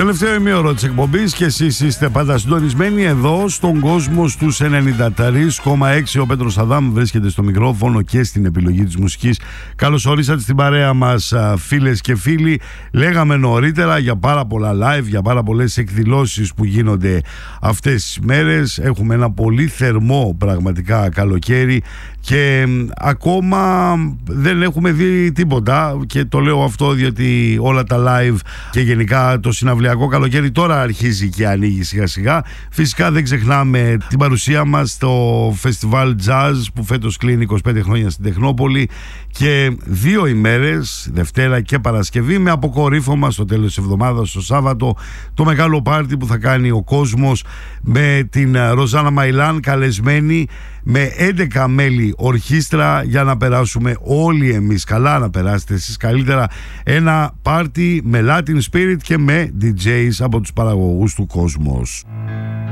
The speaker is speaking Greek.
Τελευταίο ημίωρο της εκπομπής και εσείς είστε πάντα συντονισμένοι εδώ στον κόσμο στους 93,6. Ο Πέτρος Αδάμ βρίσκεται στο μικρόφωνο και στην επιλογή της μουσικής. Καλώς ορίσατε στην παρέα μας, φίλες και φίλοι. Λέγαμε νωρίτερα για πάρα πολλά live, για πάρα πολλές εκδηλώσεις που γίνονται αυτές τις μέρες. Έχουμε ένα πολύ θερμό πραγματικά καλοκαίρι και ακόμα δεν έχουμε δει τίποτα, και το λέω αυτό διότι όλα τα live και γενικά το συναυλιακό καλοκαίρι τώρα αρχίζει και ανοίγει σιγά σιγά. Φυσικά δεν ξεχνάμε την παρουσία μας στο φεστιβάλ Jazz που φέτος κλείνει 25 χρόνια στην Τεχνόπολη, και 2 ημέρες, Δευτέρα και Παρασκευή, με αποκορύφωμα στο τέλος της εβδομάδας, το Σάββατο, το μεγάλο πάρτι που θα κάνει ο κόσμος με την Ροζάνα Μαϊλάν καλεσμένη, με 11 μέλη ορχήστρα, για να περάσουμε όλοι εμείς καλά, να περάσετε εσείς καλύτερα. Ένα πάρτι με Latin Spirit και με DJs από τους παραγωγούς του κόσμος.